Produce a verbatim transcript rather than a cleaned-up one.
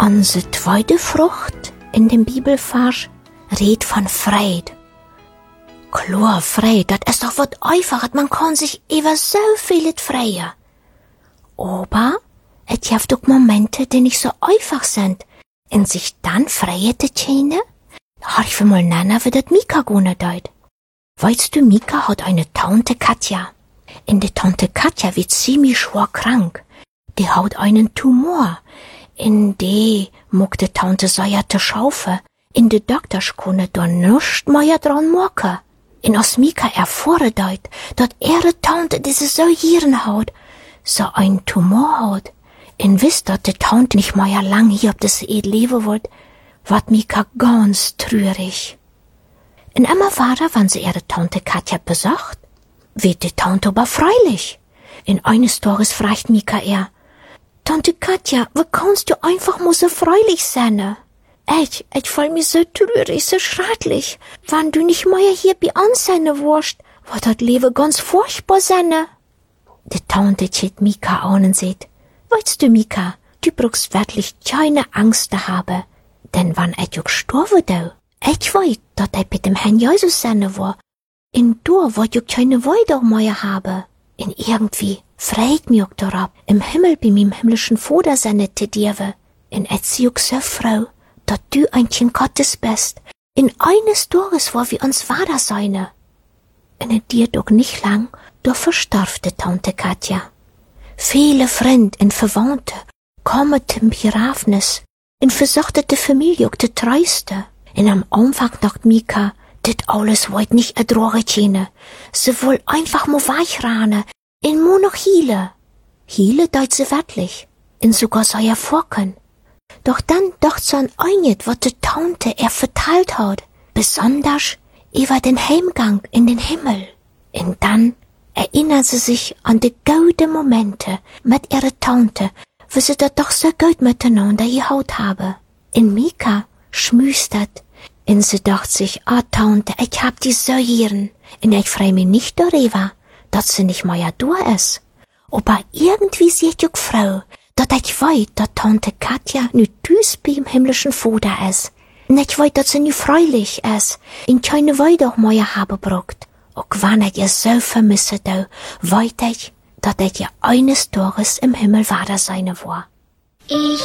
Unsere zweite Frucht in dem Bibelvers redet von Freude. Klar, Freude, das ist doch was Einfaches, man kann sich über so vieles freuen. Aber es gibt auch Momente, die nicht so einfach sind, und sich dann freuen zu können. Har ich mal nennen, wie das Mika gone deut. Weißt du, Mika hat eine Tante Katja. In der Tante Katja wird ziemlich schwer krank. Die hat einen Tumor. In die muck de Tante Säuer te schaufe. In de Doktors kunne da nuscht mehr dran machen. In als Mika erfuhren deut, dat ihre Tante diese Säuieren hat, so ein Tumor hat. In wisst, dat de Tante nicht mehr lang hier auf das Erd leben wird, ward Mika ganz trürig. Und immer weiter, wenn sie ihre Tante Katja besucht, wird die Tante aber freilich. In eines Tages fragt Mika er, Tante Katja, wie kannst du einfach mal so freilich sein? Ich, ich fühl mich so trürig, so schrecklich. Wenn du nicht mehr hier bei uns sein wirst, wird das Leben ganz furchtbar sein. Die Tante schaut Mika an und sagt, weißt du, Mika, du brauchst wirklich keine Angst zu haben. Denn wenn ich auch sterben da, ich weiß, dass ich mit dem Herrn Jesus sein war. Und da wird ich keine Weide mehr haben. Und irgendwie freut mich auch darauf, im Himmel bei meinem himmlischen Vater sein zu dürfen. Und ich sehe auch so froh, dass du ein Kind Gottes bist. In eines Tages, wo wir uns Vater sein. Und es dir doch nicht lang, da verstarb die Tante Katja. Viele Freunde und Verwandte kommen zum Begräbnis und versuchten die Familie auch zu trösten. Und am Anfang dachte Mika, das alles wollt nicht ertragen können. Sie will einfach mal weichranen und nur noch hielen. Hielen deut sie wirklich. Und sogar sei er vorken. Doch dann dacht sie an einiges, was die Tante er verteilt hat. Besonders über den Heimgang in den Himmel. Und dann erinnert sie sich an die guten Momente mit ihrer Tante, wie sie das doch so gut miteinander gehaut habe. In Mika schmüstert, und sie dacht sich, ah, oh, Tante, ich hab die so gern, und ich freu mich nicht darüber, dass sie nicht mehr da ist. Aber irgendwie sieht ich Frau, dass ich weiß, dass Tante Katja nu düs beim himmlischen Vater ist. Und ich weiß, dass sie nu freilich ist, und keine Weide mehr haben braucht. Auch wenn ich ihr so vermisse, da, weiß ich, dass ich ja eines Tages im Himmel Vater sein war. Ich